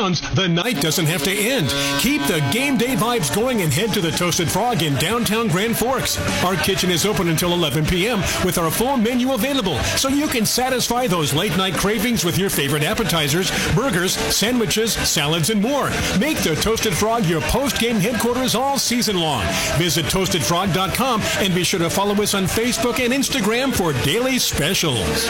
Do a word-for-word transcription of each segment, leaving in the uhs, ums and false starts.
rounds, the night doesn't have to end. Keep the game day vibes going and head to the Toasted Frog in downtown Grand Forks. Our kitchen is open until eleven p.m. with our full menu available, so you can satisfy those late night cravings with your favorite appetizers, burgers, sandwiches, salads, and more. Make the Toasted Frog your post-game headquarters all season long. Visit toasted frog dot com and be sure to follow us on Facebook and Instagram for daily specials.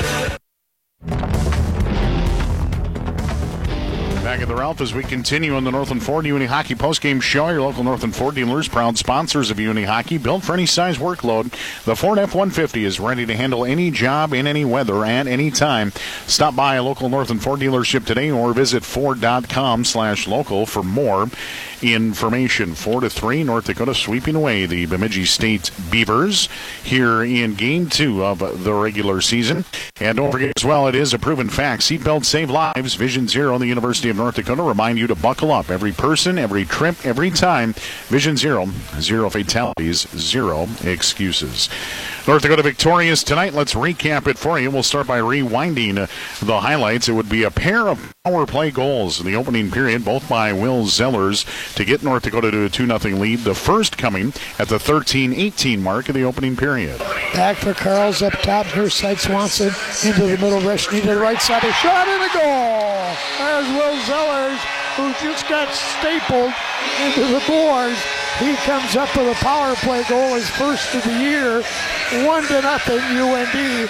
Back at the Ralph as we continue on the Northland Ford Uni Hockey postgame show. Your local Northland Ford dealers, proud sponsors of Uni Hockey, built for any size workload. The Ford F one fifty is ready to handle any job in any weather at any time. Stop by a local Northland Ford dealership today or visit ford dot com slash local for more information. Four to three, North Dakota sweeping away the Bemidji State Beavers here in game two of the regular season. And don't forget as well, it is a proven fact. Seatbelts save lives. Vision Zero, the University of North Dakota, remind you to buckle up. Every person, every trip, every time. Vision Zero, zero fatalities, zero excuses. North Dakota victorious tonight. Let's recap it for you. We'll start by rewinding the highlights. It would be a pair of power play goals in the opening period, both by Will Zellers to get North Dakota to a two nothing lead. The first coming at the thirteen eighteen mark of the opening period. Back for Carls up top. Near side Swanson into the middle. Reschny to the right side. A shot and a goal. There's Will Zellers, who just got stapled into the boards. He comes up with a power play goal, his first of the year. One to nothing, U N D.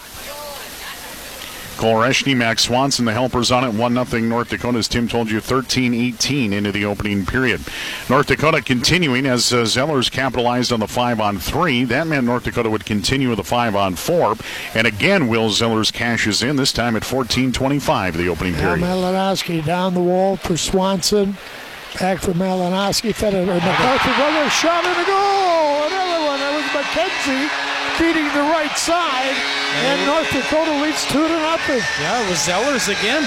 Cole Reschny, Max Swanson, the helpers on it. one nothing North Dakota, as Tim told you, thirteen eighteen into the opening period. North Dakota continuing as uh, Zellers capitalized on the five on three. That meant North Dakota would continue with the five on four. And again, Will Zellers cashes in, this time at fourteen twenty-five, the opening period. Now Malinowski down the wall for Swanson. Back for Malinowski. Fed it. McCarthy, another shot and a goal. Another one. That was McKenzie feeding the right side. And, and North Dakota leads two to nothing. Yeah, it was Zellers again.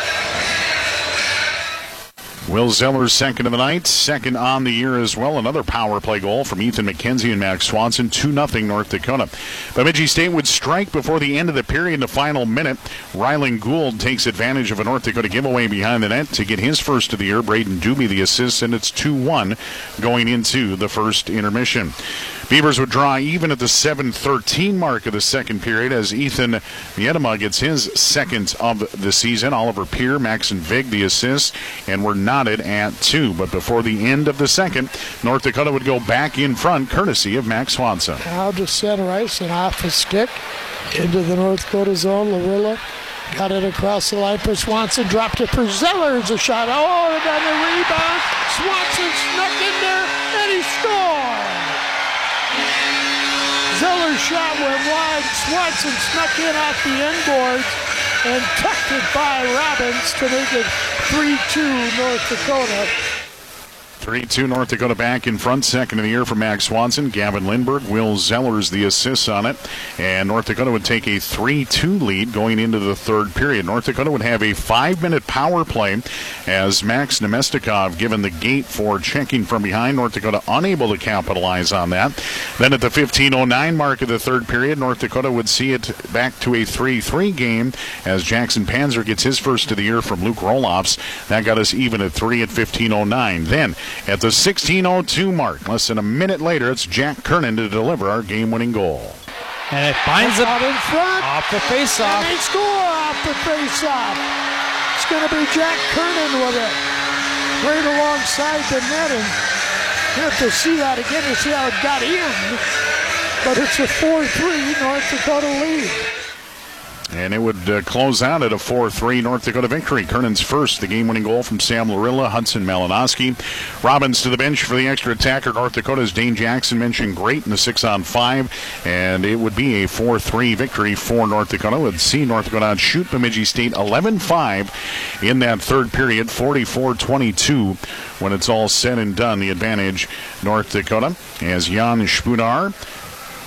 Will Zellers second of the night, second on the year as well. Another power play goal from Ethan McKenzie and Max Swanson, two nothing North Dakota. Bemidji State would strike before the end of the period in the final minute. Rylan Gould takes advantage of a North Dakota giveaway behind the net to get his first of the year. Braden Doobie the assist, and it's two one going into the first intermission. Beavers would draw even at the seven thirteen mark of the second period as Ethan Miedema gets his second of the season. Oliver Peer, Maxon Vig the assist, and we're knotted at two. But before the end of the second, North Dakota would go back in front, courtesy of Max Swanson. Now to center ice and off the stick into the North Dakota zone. Larilla got it across the line for Swanson, dropped it for Zellers, a shot. Oh, and then the rebound. Swanson snuck in there, and he scored. Zeller's shot went wide. Swanson snuck in off the end boards and tucked it by Robbins to make it three two North Dakota. three two North Dakota back in front. Second of the year for Max Swanson. Gavin Lindberg, Will Zellers the assists on it. And North Dakota would take a three two lead going into the third period. North Dakota would have a five-minute power play as Max Nemestikov given the gate for checking from behind. North Dakota unable to capitalize on that. Then at the fifteen oh nine mark of the third period, North Dakota would see it back to a three three game as Jackson Panzer gets his first of the year from Luke Rolofs. That got us even at three at fifteen oh nine. Then at the sixteen oh two mark, less than a minute later, it's Jack Kernan to deliver our game-winning goal. And it finds it out in front. Off the face-off. And they score off the face-off. It's going to be Jack Kernan with it. Right alongside the net. And you have to see that again to see how it got in. But it's a four three North Dakota lead. And it would uh, close out at a four three North Dakota victory. Kernan's first, the game-winning goal from Sam Larilla, Hudson Malinowski. Robbins to the bench for the extra attacker. North Dakota's Dane Jackson mentioned great in the six on five. And it would be a four three victory for North Dakota. We'd see North Dakota shoot Bemidji State eleven five in that third period, forty-four twenty-two when it's all said and done. The advantage, North Dakota, as Jan Spunar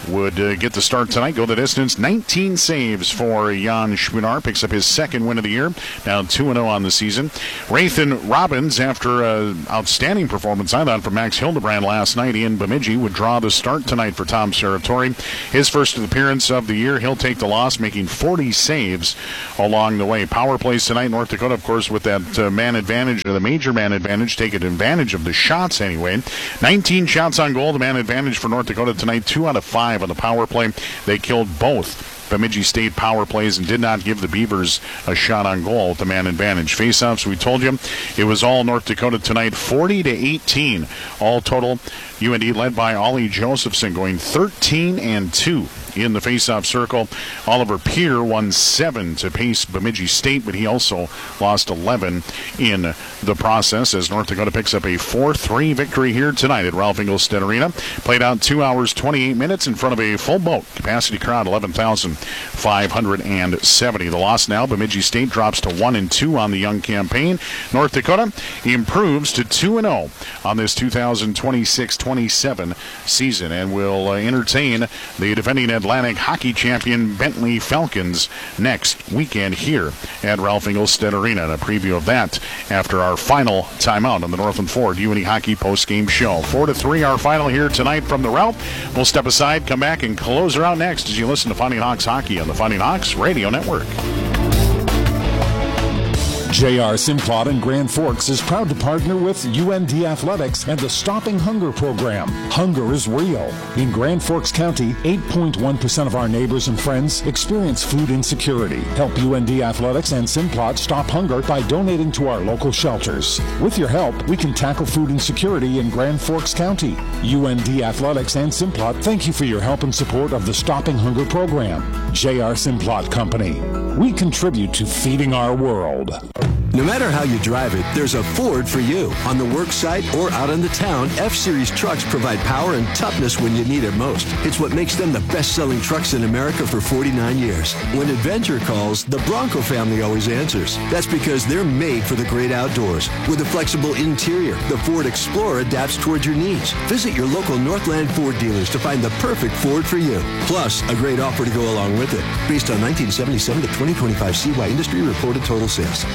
would uh, get the start tonight, go the distance. nineteen saves for Jan Schminar. Picks up his second win of the year. Now two and oh on the season. Rathan Robbins, after an outstanding performance, I thought, from Max Hildebrand last night in Bemidji, would draw the start tonight for Tom Serratori. His first appearance of the year. He'll take the loss, making forty saves along the way. Power plays tonight. North Dakota, of course, with that uh, man advantage, or the major man advantage, taking advantage of the shots anyway. nineteen shots on goal, the man advantage for North Dakota tonight. Two out of five on the power play. They killed both Bemidji State power plays and did not give the Beavers a shot on goal with the man advantage. Faceoffs, we told you, it was all North Dakota tonight, forty to eighteen. All total, U N D led by Ollie Josephson, going thirteen and two in the faceoff circle. Oliver Peer won seven to pace Bemidji State, but he also lost eleven in the process as North Dakota picks up a four three victory here tonight at Ralph Engelstad Arena. Played out two hours, twenty-eight minutes in front of a full boat capacity crowd, eleven thousand five hundred seventy. The loss now, Bemidji State drops to one and two on the young campaign. North Dakota improves to two and oh on this two thousand twenty-six twenty-seven season and will uh, entertain the defending Atlantic hockey champion Bentley Falcons next weekend here at Ralph Engelstad Arena. And a preview of that after our final timeout on the Northland Ford U N E Hockey postgame show. Four to three, our final here tonight from the Ralph. We'll step aside, come back, and close her out next as you listen to Fighting Hawks Hockey on the Fighting Hawks Radio Network. J R Simplot in Grand Forks is proud to partner with U N D Athletics and the Stopping Hunger program. Hunger is real. In Grand Forks County, eight point one percent of our neighbors and friends experience food insecurity. Help U N D Athletics and Simplot stop hunger by donating to our local shelters. With your help, we can tackle food insecurity in Grand Forks County. U N D Athletics and Simplot thank you for your help and support of the Stopping Hunger program. J R Simplot Company. We contribute to feeding our world. No matter how you drive it, there's a Ford for you. On the work site or out in the town, F-Series trucks provide power and toughness when you need it most. It's what makes them the best-selling trucks in America for forty-nine years. When adventure calls, the Bronco family always answers. That's because they're made for the great outdoors. With a flexible interior, the Ford Explorer adapts towards your needs. Visit your local Northland Ford dealers to find the perfect Ford for you. Plus, a great offer to go along with it. Based on nineteen seventy-seven to twenty twenty-five C Y industry reported total sales.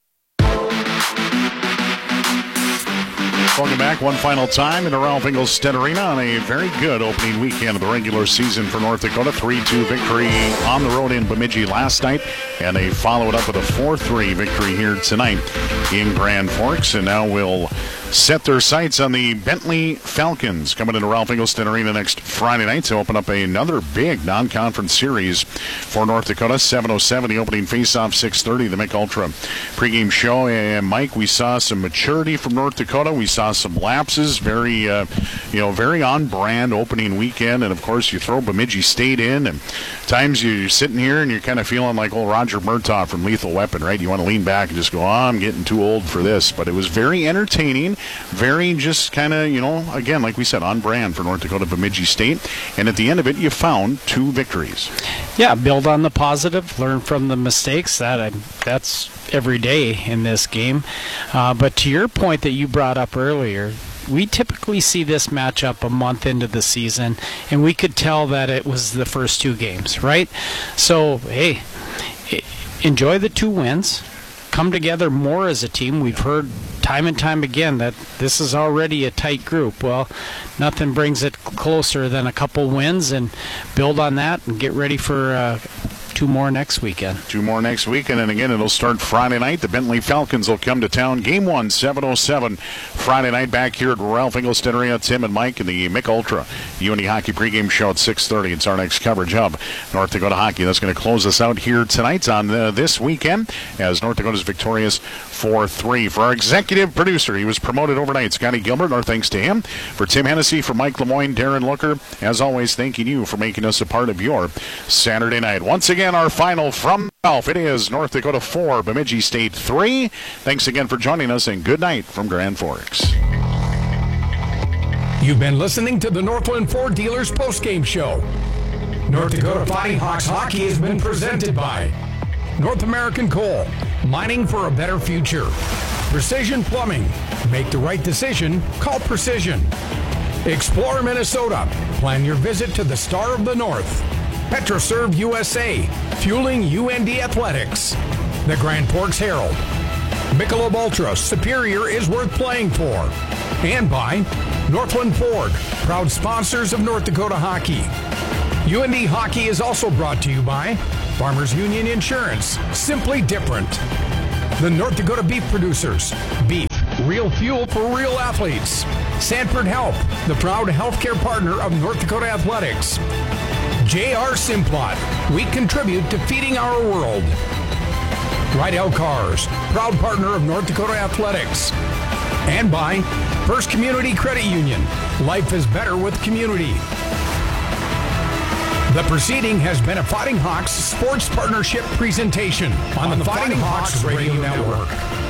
Welcome back one final time in the Ralph Engelstad Arena on a very good opening weekend of the regular season for North Dakota. three two victory on the road in Bemidji last night, and they followed up with a four three victory here tonight in Grand Forks. And now we'll set their sights on the Bentley Falcons coming into Ralph Engelstad Arena next Friday night to open up another big non-conference series for North Dakota. seven oh seven, the opening face-off, six thirty, the Mick Ultra pregame show. And Mike, we saw some maturity from North Dakota. We saw some lapses, very, uh, you know, very on-brand opening weekend. And, of course, you throw Bemidji State in, and times you're sitting here and you're kind of feeling like old Roger Murtaugh from Lethal Weapon, right? You want to lean back and just go, oh, I'm getting too old for this. But it was very entertaining, very just kind of, you know, again, like we said, on-brand for North Dakota Bemidji State. And at the end of it, you found two victories. Yeah, build on the positive, learn from the mistakes. That I, that's every day in this game. Uh, but to your point that you brought up earlier, we typically see this matchup a month into the season, and we could tell that it was the first two games, right? So, hey, enjoy the two wins. Come together more as a team. We've heard time and time again that this is already a tight group. Well, nothing brings it closer than a couple wins, and build on that and get ready for uh, two more next weekend. Two more next weekend, and again, it'll start Friday night. The Bentley Falcons will come to town. Game one, seven oh seven, Friday night back here at Ralph Engelstad Arena. Tim and Mike and the Mick Ultra U N E Hockey pregame show at six thirty. It's our next coverage of North Dakota hockey. That's going to close us out here tonight on uh, this weekend as North Dakota's victorious four three. For our executive producer, he was promoted overnight, Scotty Gilbert. Our thanks to him. For Tim Hennessy, for Mike Lemoyne, Darren Looker, as always, thanking you for making us a part of your Saturday night. Once again, our final from Ralph. It is North Dakota four, Bemidji State three. Thanks again for joining us, and good night from Grand Forks. You've been listening to the Northland Ford Dealers postgame show. North Dakota Fighting Hawks hockey has been presented by North American Coal, mining for a better future. Precision Plumbing, make the right decision, call Precision. Explore Minnesota. Plan your visit to the Star of the North. PetroServe U S A, fueling U N D athletics. The Grand Forks Herald. Michelob Ultra, Superior is worth playing for. And by Northland Ford, proud sponsors of North Dakota hockey. U N D Hockey is also brought to you by Farmers Union Insurance, simply different. The North Dakota Beef Producers, beef, real fuel for real athletes. Sanford Health, the proud healthcare partner of North Dakota athletics. J R Simplot, we contribute to feeding our world. Rydell Cars, proud partner of North Dakota athletics. And by First Community Credit Union, life is better with community. The proceeding has been a Fighting Hawks sports partnership presentation on, on the, the Fighting, Fighting Hawks, Hawks Radio, Radio Network. Network.